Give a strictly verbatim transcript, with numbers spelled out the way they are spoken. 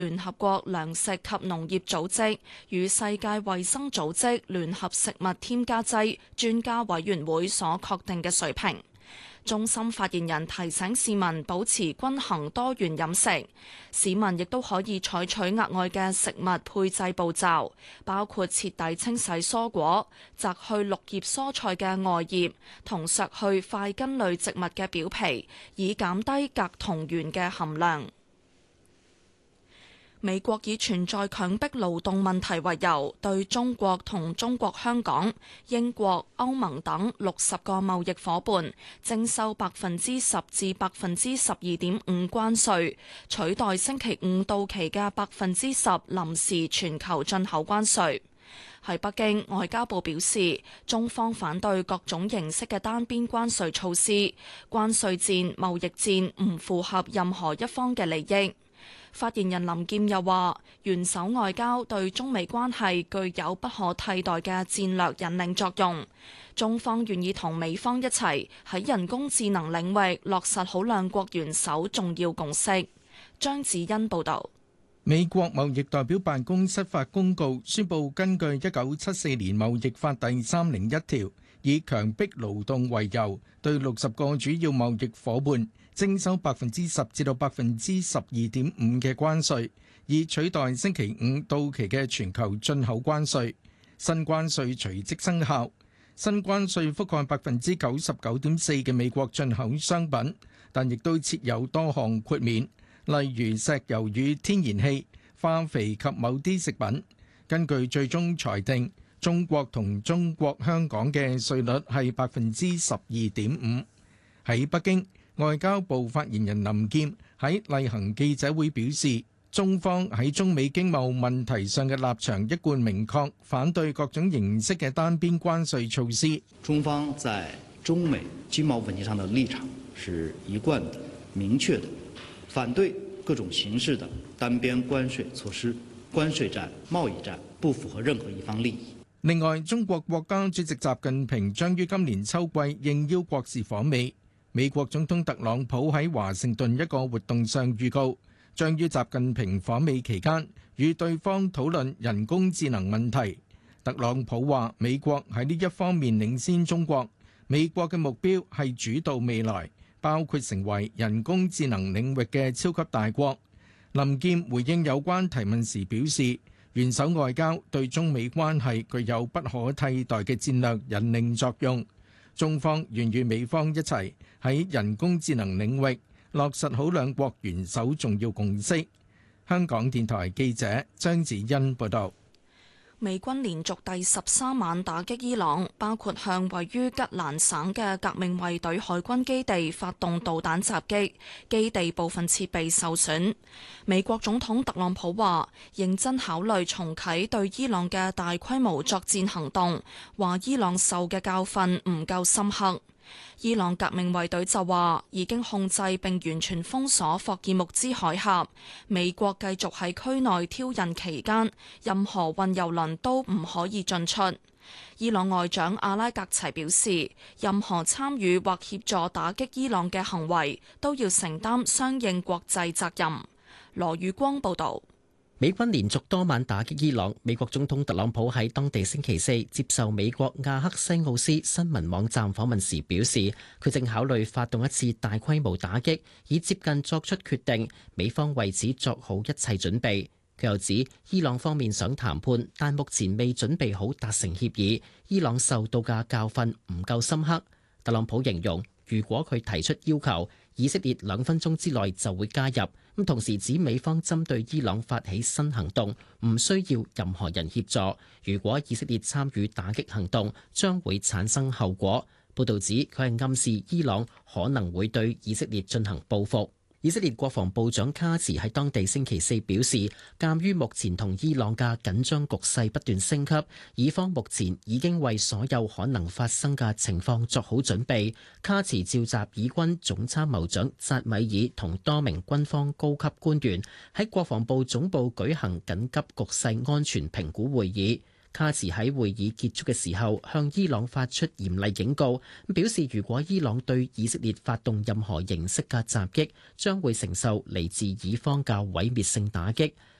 聯合國糧食及農業組織與世界衛生組織聯合食物添加劑專家委員會所確定嘅水平。中心發言人提醒市民保持均衡多元飲食，市民亦都可以採取額外嘅食物配製步驟，包括徹底清洗蔬果、摘去綠葉蔬菜嘅外葉，同削去塊根類植物嘅表皮，以減低鎘同鉛嘅含量。美國以存在強迫勞動問題為由，對中國同中國香港、英國、歐盟等六十個貿易夥伴徵收百分之十至百分之十二點五關稅，取代星期五到期嘅百分之十臨時全球進口關稅。喺北京，外交部表示，中方反對各種形式嘅單邊關稅措施，關稅戰、貿易戰唔符合任何一方嘅利益。發言人林劍又話，元首外交對中美關係具有不可替代嘅戰略引領作用，中方願意同美方一齊喺人工智能領域落實好兩國元首重要共識。張子欣報導。 美國貿易代表辦公室發公告宣布，根據一九七四年貿易法第三零一條，以強迫勞動為由，對六十個主要貿易夥伴徵收百分之十至到百分之十二點五嘅關稅，以取代星期五到期嘅全球進口關稅。新關稅隨即生效。新關稅覆蓋百分之九十九點四嘅美國進口商品，但亦都設有多項豁免，例如石油與天然氣、化肥及某啲食品。根據最終裁定，中國同中國香港嘅稅率係百分之十二點五。喺北京，外交部發言人林劍喺例行記者會表示，中方喺中美經貿問題上嘅立場一貫明確，反對各種形式嘅單邊關稅措施。 中方在中美經貿問題上的立場是一貫的、明確的，反對各種形式的單邊關稅措施。關稅戰、貿易戰不符合任何一方利益。 另外，中國國家主席習近平將於今年秋季應邀國事訪美。美國總統特朗普喺華盛頓一個活動上預告，將於習近平訪美期間與對方討論人工智能問題。特朗普話，美國喺呢一方面領先中國，美國嘅目標係主導未來，包括成為人工智能領域嘅超級大國。林劍回應有關提問時表示，元首外交對中美關係具有不可替代嘅戰略引領作用。中方願與美方一齊喺人工智能領域落實好兩國元首重要共識。香港電台記者張子欣報道。 美軍連續第十三晚打擊伊朗，包括向位於吉蘭省嘅革命衛隊海軍基地發動導彈襲擊，基地部分設備受損。美國總統特朗普話，認真考慮重啟對伊朗嘅大規模作戰行動，話伊朗受嘅教訓唔夠深刻。伊朗革命衛隊就話已經控制並完全封鎖霍爾木茲海峽，美國繼續喺區內挑釁期間，任何運油輪都唔可以進出。伊朗外長阿拉格齊表示，任何參與或協助打擊伊朗嘅行為都要承擔相應國際責任。羅宇光報道。 美軍連續多晚打擊伊朗，美國總統特朗普喺當地星期四接受美國亞克西奧斯新聞網站訪問時表示，佢正考慮發動一次大規模打擊，以接近作出決定，美方為此作好一切準備。佢又指，伊朗方面想談判，但目前未準備好達成協議，伊朗受到嘅教訓唔夠深刻。特朗普形容，如果佢提出要求，以色列兩分鐘之內就會加入。咁同時指美方針對伊朗發起新行動，唔需要任何人協助。如果以色列參與打擊行動，將會產生後果。報導指佢係暗示伊朗可能會對以色列進行報復。以色列國防部長卡茨喺當地星期四表示，鑑於目前同伊朗嘅緊張局勢不斷升級，以方目前已經為所有可能發生嘅情況作好準備。卡茨召集以軍總參謀長扎米爾同多名軍方高級官員喺國防部總部舉行緊急局勢安全評估會議。 卡茨喺會議結束嘅時候向伊朗發出嚴厲警告，表示如果伊朗對以色列發動任何形式嘅襲擊，將會承受嚟自以方嘅毀滅性打擊。